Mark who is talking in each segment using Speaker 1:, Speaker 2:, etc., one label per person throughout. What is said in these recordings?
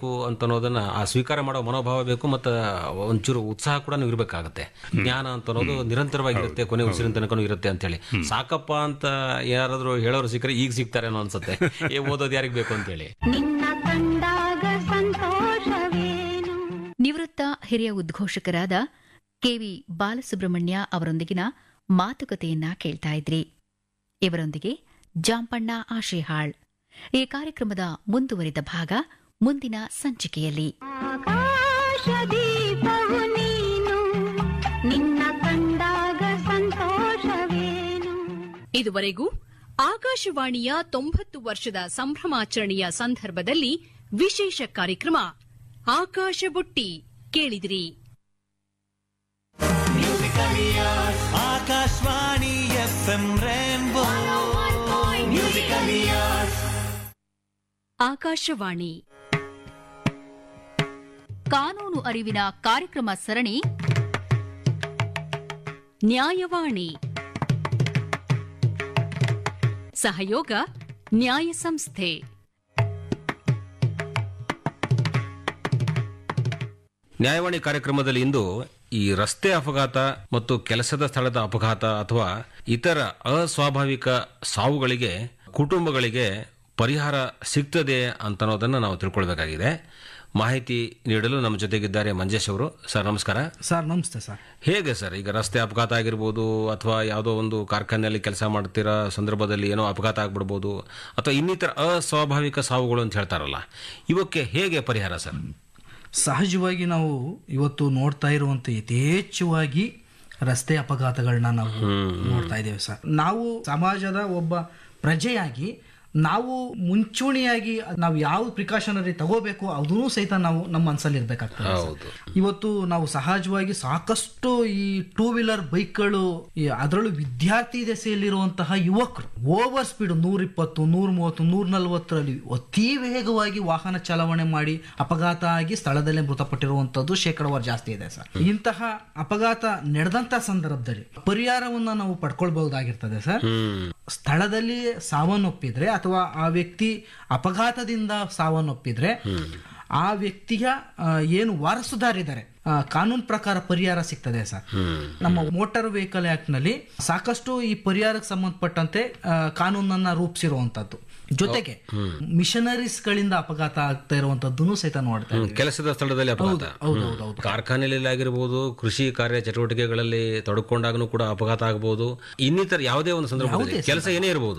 Speaker 1: ಅಂತ ಅನ್ನೋದನ್ನ ಆ ಸ್ವೀಕಾರ ಮಾಡೋ ಮನೋಭಾವ ಬೇಕು, ಮತ್ತು ಒಂಚೂರು ಉತ್ಸಾಹ ಕೂಡ ಇರಬೇಕಾಗತ್ತೆ. ಜ್ಞಾನ ಅಂತ ಅನ್ನೋದು ನಿರಂತರವಾಗಿರುತ್ತೆ, ಕೊನೆ ಉಸಿರಿನ ತನಕನೂ ಇರುತ್ತೆ ಅಂತ ಹೇಳಿ ಸಾಕಪ್ಪ ಅಂತ ಯಾರಾದ್ರೂ ಹೇಳೋರು ಸಿಕ್ಕರೆ ಈಗ ಸಿಗ್ತಾರೇನೋ ಅನ್ಸುತ್ತೆ. ಓದೋದು ಯಾರಿಗ್ ಬೇಕು ಅಂತ ಹೇಳಿ.
Speaker 2: ನಿವೃತ್ತ ಹಿರಿಯ ಉದ್ಘೋಷಕರಾದ ಕೆವಿ ಬಾಲಸುಬ್ರಹ್ಮಣ್ಯ ಅವರೊಂದಿಗಿನ ಮಾತುಕತೆಯನ್ನ ಕೇಳ್ತಾ ಇದ್ರಿ. ಇವರೊಂದಿಗೆ ಜಾಂಪಣ್ಣ ಆಶಿಹಾಳ್. ಈ ಕಾರ್ಯಕ್ರಮದ ಮುಂದುವರಿದ ಭಾಗ ಮುಂದಿನ ಸಂಚಿಕೆಯಲ್ಲಿ.
Speaker 3: ಇದುವರೆಗೂ ಆಕಾಶವಾಣಿಯ 90 ವರ್ಷದ ಸಂಭ್ರಮಾಚರಣೆಯ ಸಂದರ್ಭದಲ್ಲಿ ವಿಶೇಷ ಕಾರ್ಯಕ್ರಮ ಆಕಾಶ ಬುಟ್ಟಿ ಕೇಳಿದಿರಿ.
Speaker 4: Akashvani FM rainbow musical years.
Speaker 3: Akashvani
Speaker 2: ಕಾನೂನು ಅರಿವಿನ ಕಾರ್ಯಕ್ರಮ ಸರಣಿ
Speaker 3: ನ್ಯಾಯವಾಣಿ. ಸಹಯೋಗ ನ್ಯಾಯ ಸಂಸ್ಥೆ.
Speaker 1: ನ್ಯಾಯವಾಣಿ ಕಾರ್ಯಕ್ರಮದಲ್ಲಿ ಇಂದು ಈ ರಸ್ತೆ ಅಪಘಾತ ಮತ್ತು ಕೆಲಸದ ಸ್ಥಳದ ಅಪಘಾತ ಅಥವಾ ಇತರ ಅಸ್ವಾಭಾವಿಕ ಸಾವುಗಳಿಗೆ ಕುಟುಂಬಗಳಿಗೆ ಪರಿಹಾರ ಸಿಗ್ತದೆ ಅಂತ ಅನ್ನೋದನ್ನು ನಾವು ತಿಳ್ಕೊಳ್ಬೇಕಾಗಿದೆ. ಮಾಹಿತಿ ನೀಡಲು ನಮ್ಮ ಜೊತೆಗಿದ್ದಾರೆ ಮಂಜೇಶ್ ಅವರು. ಸರ್ ನಮಸ್ಕಾರ.
Speaker 5: ಸರ್ ನಮಸ್ತೆ ಸರ್.
Speaker 1: ಹೇಗೆ ಸರ್ ಈಗ ರಸ್ತೆ ಅಪಘಾತ ಆಗಿರ್ಬೋದು, ಅಥವಾ ಯಾವುದೋ ಒಂದು ಕಾರ್ಖಾನೆಯಲ್ಲಿ ಕೆಲಸ ಮಾಡ್ತಿರೋ ಸಂದರ್ಭದಲ್ಲಿ ಏನೋ ಅಪಘಾತ ಆಗ್ಬಿಡ್ಬೋದು, ಅಥವಾ ಇನ್ನಿತರ ಅಸ್ವಾಭಾವಿಕ ಸಾವುಗಳು ಅಂತ ಹೇಳ್ತಾರಲ್ಲ, ಇವಕ್ಕೆ ಹೇಗೆ ಪರಿಹಾರ ಸರ್?
Speaker 5: ಸಹಜವಾಗಿ ನಾವು ಇವತ್ತು ನೋಡ್ತಾ ಇರುವಂತ ಯಥೇಚ್ಛವಾಗಿ ರಸ್ತೆ ಅಪಘಾತಗಳನ್ನ ನಾವು ನೋಡ್ತಾ ಇದ್ದೇವೆ ಸರ್. ನಾವು ಸಮಾಜದ ಒಬ್ಬ ಪ್ರಜೆಯಾಗಿ ನಾವು ಮುಂಚೂಣಿಯಾಗಿ ನಾವು ಯಾವ ಪ್ರಿಕಾಷನರಿ ತಗೋಬೇಕು ಅದೂ ಸಹಿತ ನಾವು ನಮ್ಮ ಮನಸ್ಸಲ್ಲಿ ಇರ್ಬೇಕಾಗ್ತದೆ. ಇವತ್ತು ನಾವು ಸಹಜವಾಗಿ ಸಾಕಷ್ಟು ಈ ಟೂ ವೀಲರ್ ಬೈಕ್ಗಳು, ಅದರಲ್ಲೂ ವಿದ್ಯಾರ್ಥಿ ದೆಸೆಯಲ್ಲಿರುವಂತಹ ಯುವಕರು ಓವರ್ ಸ್ಪೀಡ್ 120, 130, 140ರಲ್ಲಿ ಅತಿ ವೇಗವಾಗಿ ವಾಹನ ಚಾಲನೆ ಮಾಡಿ ಅಪಘಾತ ಆಗಿ ಸ್ಥಳದಲ್ಲೇ ಮೃತಪಟ್ಟಿರುವಂತದ್ದು ಶೇಕಡವಾರು ಜಾಸ್ತಿ ಇದೆ ಸರ್. ಇಂತಹ ಅಪಘಾತ ನಡೆದಂತ ಸಂದರ್ಭದಲ್ಲಿ ಪರಿಹಾರವನ್ನ ನಾವು ಪಡ್ಕೊಳ್ಬಹುದಾಗಿರ್ತದೆ ಸರ್. ಸ್ಥಳದಲ್ಲಿ ಸಾವನ್ನಪ್ಪಿದ್ರೆ ಅಥವಾ ಆ ವ್ಯಕ್ತಿ ಅಪಘಾತದಿಂದ ಸಾವನ್ನಪ್ಪಿದ್ರೆ ಆ ವ್ಯಕ್ತಿಯ ಏನು ವಾರಸುದಾರಿದ್ದಾರೆ ಕಾನೂನು ಪ್ರಕಾರ ಪರಿಹಾರ ಸಿಗ್ತದೆ ಸರ್. ನಮ್ಮ ಮೋಟಾರ್ ವೆಹಿಕಲ್ ಆಕ್ಟ್ ನಲ್ಲಿ ಸಾಕಷ್ಟು ಈ ಪರಿಹಾರಕ್ಕೆ ಸಂಬಂಧಪಟ್ಟಂತೆ ಕಾನೂನನ್ನ ರೂಪಿಸಿರುವಂತದ್ದು. ಜೊತೆಗೆ ಮಿಷನರೀಸ್ ಗಳಿಂದ ಅಪಘಾತ ಆಗ್ತಾ ಇರುವಂತದ್ದನ್ನು ಸಹಿತ ನೋಡ್ತಾ ಇದ್ದೀವಿ.
Speaker 1: ಕೆಲಸದ ಸ್ಥಳದಲ್ಲಿ ಅಪಘಾತ, ಕಾರ್ಖಾನೆಯಲ್ಲಿ ಆಗಿರ್ಬೋದು, ಕೃಷಿ ಕಾರ್ಯ ಚಟುವಟಿಕೆಗಳಲ್ಲಿ ತೊಡಕೊಂಡಾಗನೂ ಕೂಡ ಅಪಘಾತ ಆಗಬಹುದು. ಇನ್ನಿತರ ಯಾವುದೇ ಒಂದು ಸಂದರ್ಭದಲ್ಲಿ ಕೆಲಸ ಏನೇ ಇರಬಹುದು,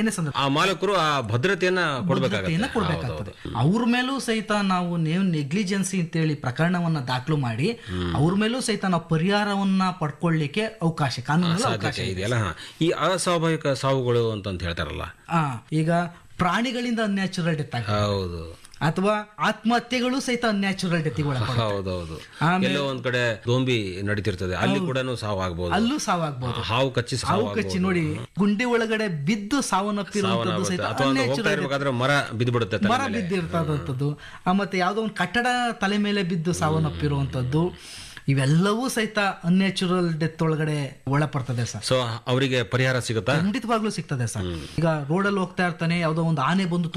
Speaker 1: ಆ ಮಾಲಕರು ಆ ಭದ್ರತೆಯನ್ನ ಕೊಡಬೇಕಾಗ್ತದೆ.
Speaker 5: ಅವ್ರ ಮೇಲೂ ಸಹಿತ ನಾವು ನೆಗ್ಲಿಜೆನ್ಸಿ ಅಂತೇಳಿ ಪ್ರಕರಣವನ್ನ ದಾಖಲು ಮಾಡಿ ಅವ್ರ ಮೇಲೂ ಸಹಿತ ನಾವು ಪರಿಹಾರವನ್ನ ಪಡ್ಕೊಳ್ಳಿಕ್ಕೆ ಅವಕಾಶ ಕಾನೂನು
Speaker 1: ಇದೆಯಲ್ಲ. ಈ ಅಸ್ವಾಭಾವಿಕ ಸಾವುಗಳು ಅಂತ ಹೇಳ್ತಾರಲ್ಲ,
Speaker 5: ಈಗ ಪ್ರಾಣಿಗಳಿಂದ ಅನ್ಯಾಚುರಲ್ ಡೆತ್
Speaker 1: ಹೌದು,
Speaker 5: ಅಥವಾ ಆತ್ಮಹತ್ಯೆಗಳು ಸಹಿತ ಅನ್ಯಾಚುರಲ್ ಡೆತ್ಗಳು.
Speaker 1: ಹೌದೌದು. ಎಲ್ಲೋ ಒಂದ್ ಕಡೆ ದೋಂಬಿ ನಡೀತಿರ್ತದೆ, ಅಲ್ಲಿ ಕೂಡ ಸಾವಾಗಬಹುದು,
Speaker 5: ಅಲ್ಲೂ ಸಾವಾಗಬಹುದು.
Speaker 1: ಹಾವು ಕಚ್ಚಿ
Speaker 5: ನೋಡಿ ಗುಂಡಿ ಒಳಗಡೆ ಬಿದ್ದು ಸಾವನ್ನಪ್ಪಿರುವಂತದ್ದು ಸಹಿತ,
Speaker 1: ಮರ ಬಿದ್ದುಬಿಡುತ್ತೆ,
Speaker 5: ಮರ ಬಿದ್ದಿರ್ತದಂಥದ್ದು, ಮತ್ತೆ ಯಾವ್ದೋ ಒಂದು ಕಟ್ಟಡ ತಲೆ ಮೇಲೆ ಬಿದ್ದು ಸಾವನ್ನಪ್ಪಿರುವಂತದ್ದು, ಇವೆಲ್ಲವೂ ಸಹಿತ ಅನ್ಯಾಚುರಲ್ ಡೆತ್ ಒಳಗಡೆ ಒಳಪಡ್ತದೆ ಸರ್.
Speaker 1: ಸೊ ಅವರಿಗೆ ಪರಿಹಾರ ಸಿಗುತ್ತಾ?
Speaker 5: ಖಂಡಿತವಾಗ್ಲೂ ಸಿಗ್ತದೆ ಸರ್. ಈಗ ರೋಡಲ್ಲಿ ಹೋಗ್ತಾ ಇರ್ತಾನೆ, ಯಾವ್ದೋ ಒಂದು ಆನೆ ಬಂದು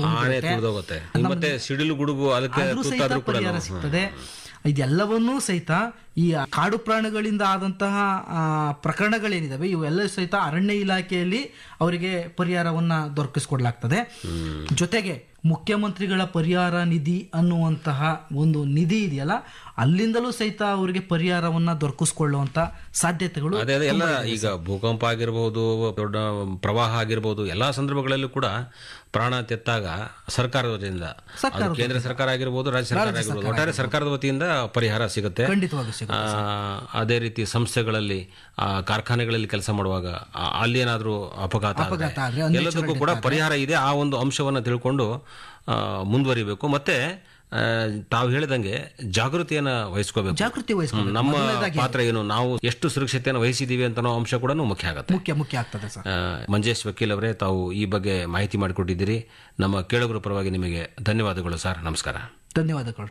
Speaker 1: ಮತ್ತೆ ಸಿಡಿಲು ಗುಡುಗು, ಅದಕ್ಕೆ
Speaker 5: ಪರಿಹಾರ ಸಿಗ್ತದೆ. ಇದೆಲ್ಲವನ್ನೂ ಸಹಿತ ಈ ಕಾಡು ಪ್ರಾಣಿಗಳಿಂದ ಆದಂತಹ ಪ್ರಕರಣಗಳೇನಿದಾವೆ ಇವೆಲ್ಲ ಸಹಿತ ಅರಣ್ಯ ಇಲಾಖೆಯಲ್ಲಿ ಅವರಿಗೆ ಪರಿಹಾರವನ್ನ ದೊರಕಿಸ್ಕೊಡ್ಲಾಗ್ತದೆ. ಜೊತೆಗೆ ಮುಖ್ಯಮಂತ್ರಿಗಳ ಪರಿಹಾರ ನಿಧಿ ಅನ್ನುವಂತಹ ಒಂದು ನಿಧಿ ಇದೆಯಲ್ಲ, ಅಲ್ಲಿಂದಲೂ ಸಹಿತ ಅವರಿಗೆ ಪರಿಹಾರವನ್ನ ದೊರಕಿಸ್ಕೊಳ್ಳುವಂತ ಸಾಧ್ಯತೆಗಳು
Speaker 1: ಎಲ್ಲ. ಈಗ ಭೂಕಂಪ ಆಗಿರಬಹುದು, ದೊಡ್ಡ ಪ್ರವಾಹ ಆಗಿರಬಹುದು, ಎಲ್ಲಾ ಸಂದರ್ಭಗಳಲ್ಲೂ ಕೂಡ ಪ್ರಾಣ ತೆತ್ತಾಗ ಸರ್ಕಾರದ ವತಿಯಿಂದ, ಕೇಂದ್ರ ಸರ್ಕಾರ ಆಗಿರ್ಬೋದು, ರಾಜ್ಯ ಸರ್ಕಾರ ಆಗಿರ್ಬೋದು, ಒಟ್ಟಾರೆ ಸರ್ಕಾರದ ವತಿಯಿಂದ ಪರಿಹಾರ ಸಿಗುತ್ತೆ. ಅದೇ ರೀತಿ ಸಂಸ್ಥೆಗಳಲ್ಲಿ, ಕಾರ್ಖಾನೆಗಳಲ್ಲಿ ಕೆಲಸ ಮಾಡುವಾಗ ಅಲ್ಲಿ ಏನಾದ್ರೂ ಅಪಘಾತ ಎಲ್ಲದಕ್ಕೂ ಕೂಡ ಪರಿಹಾರ ಇದೆ. ಆ ಒಂದು ಅಂಶವನ್ನು ತಿಳ್ಕೊಂಡು ಮುಂದುವರಿಬೇಕು. ಮತ್ತೆ ತಾವು ಹೇಳಿದಂಗೆ ಜಾಗೃತಿಯನ್ನ ವಹಿಸ್ಕೋಬೇಕು. ನಮ್ಮ ಪಾತ್ರ ಏನು, ನಾವು ಎಷ್ಟು ಸುರಕ್ಷತೆಯನ್ನು ವಹಿಸಿದೀವಿ ಅಂತ ಅಂಶ ಕೂಡ ಮುಖ್ಯ
Speaker 5: ಆಗ್ತದೆ ಸರ್.
Speaker 1: ಮಂಜೇಶ್ ವಕೀಲ್ ಅವರೇ, ತಾವು ಈ ಬಗ್ಗೆ ಮಾಹಿತಿ ಮಾಡಿಕೊಟ್ಟಿದ್ದೀರಿ. ನಮ್ಮ ಕೇಳುಗರ ಪರವಾಗಿ ನಿಮಗೆ ಧನ್ಯವಾದಗಳು ಸರ್. ನಮಸ್ಕಾರ.
Speaker 5: ಧನ್ಯವಾದಗಳು.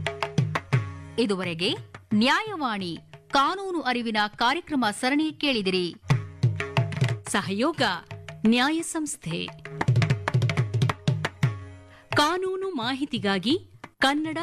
Speaker 2: ಇದುವರೆಗೆ ನ್ಯಾಯವಾಣಿ ಕಾನೂನು ಅರಿವಿನ ಕಾರ್ಯಕ್ರಮ ಸರಣಿ ಕೇಳಿದಿರಿ.
Speaker 3: ಸಹಯೋಗ ನ್ಯಾಯ ಸಂಸ್ಥೆ. ಕಾನೂನು ಮಾಹಿತಿಗಾಗಿ ಕನ್ನಡ